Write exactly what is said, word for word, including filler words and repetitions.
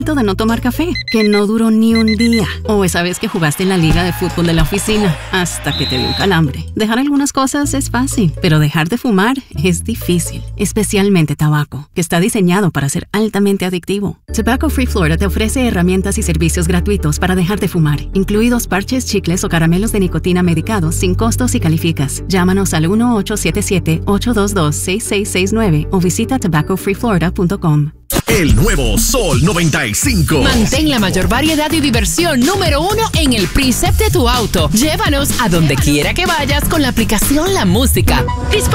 de no tomar café, que no duró ni un día. O esa vez que jugaste en la liga de fútbol de la oficina hasta que te dio un calambre. Dejar algunas cosas es fácil, pero dejar de fumar es difícil, especialmente tabaco, que está diseñado para ser altamente adictivo. Tobacco Free Florida te ofrece herramientas y servicios gratuitos para dejar de fumar, incluidos parches, chicles o caramelos de nicotina medicados sin costos si calificas. Llámanos al uno ocho siete siete, ocho dos dos, seis seis seis nueve o visita tobacco free florida punto com. El nuevo Sol noventa y cinco. Mantén la mayor variedad y diversión número uno en el preset de tu auto. Llévanos a donde quiera que vayas con la aplicación La Música.